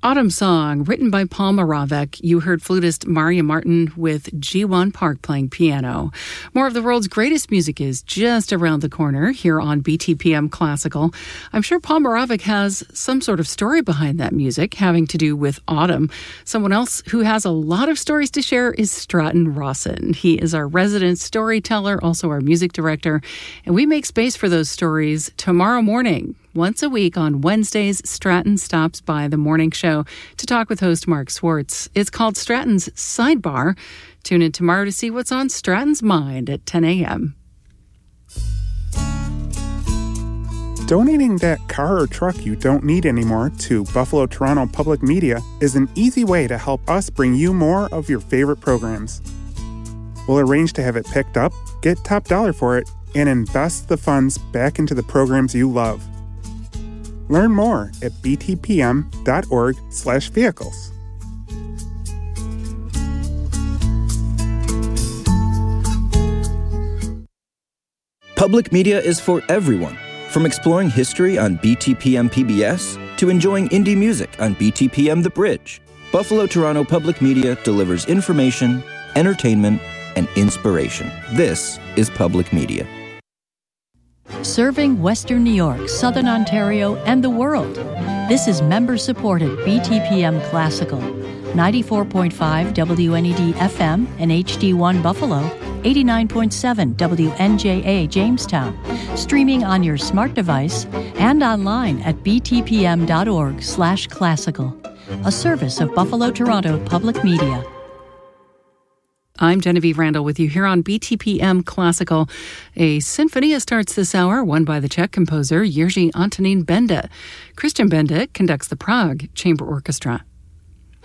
Autumn Song, written by Paul Moravec. You heard flutist Maria Martin with Ji-won Park playing piano. More of the world's greatest music is just around the corner here on BTPM Classical. I'm sure Paul Moravec has some sort of story behind that music having to do with autumn. Someone else who has a lot of stories to share is Stratton Rawson. He is our resident storyteller, also our music director, and we make space for those stories tomorrow morning. Once a week on Wednesdays, Stratton stops by the morning show to talk with host Mark Swartz. It's called Stratton's Sidebar. Tune in tomorrow to see what's on Stratton's mind at 10 a.m. Donating that car or truck you don't need anymore to Buffalo Toronto Public Media is an easy way to help us bring you more of your favorite programs. We'll arrange to have it picked up, get top dollar for it, and invest the funds back into the programs you love. Learn more at btpm.org/vehicles. Public media is for everyone, from exploring history on BTPM PBS to enjoying indie music on BTPM The Bridge. Buffalo Toronto Public Media delivers information, entertainment, and inspiration. This is public media. Serving Western New York, Southern Ontario, and the world. This is member-supported BTPM Classical. 94.5 WNED FM and HD1 Buffalo, 89.7 WNJA Jamestown. Streaming on your smart device and online at btpm.org/classical. A service of Buffalo Toronto Public Media. I'm Genevieve Randall with you here on BTPM Classical. A sinfonia starts this hour, won by the Czech composer Jiří Antonín Benda. Christian Benda conducts the Prague Chamber Orchestra.